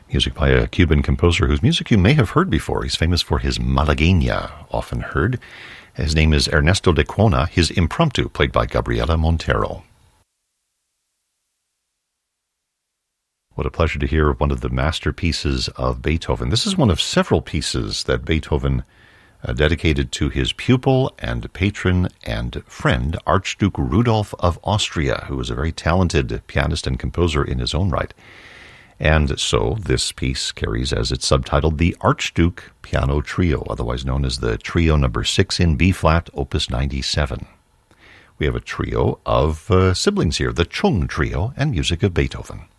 Music by a Cuban composer whose music you may have heard before. He's famous for his Malagueña, often heard. His name is Ernesto de Cuona, his Impromptu, played by Gabriela Montero. What a pleasure to hear one of the masterpieces of Beethoven. This is one of several pieces that Beethoven dedicated to his pupil and patron and friend, Archduke Rudolph of Austria, who was a very talented pianist and composer in his own right. And so this piece carries as its subtitle the Archduke Piano Trio, otherwise known as the Trio No. 6 in B-flat, Opus 97. We have a trio of siblings here, the Chung Trio, and music of Beethoven.